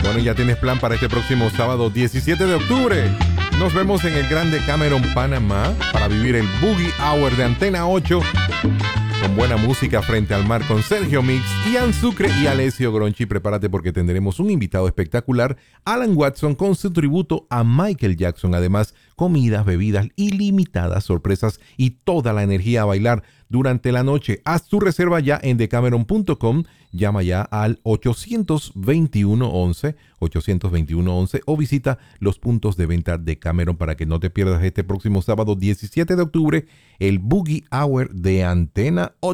Bueno, ya tienes plan para este próximo sábado 17 de octubre. Nos vemos en el Grande Cameron, Panamá, para vivir el Boogie Hour de Antena 8 con buena música frente al mar con Sergio Mix, Ian Sucre y Alessio Gronchi. Prepárate porque tendremos un invitado espectacular, Alan Watson, con su tributo a Michael Jackson. Además, comidas, bebidas ilimitadas, sorpresas y toda la energía a bailar durante la noche. Haz tu reserva ya en decameron.com. Llama ya al 821-11 o visita los puntos de venta de Cameron para que no te pierdas este próximo sábado 17 de octubre el Boogie Hour de Antena 8.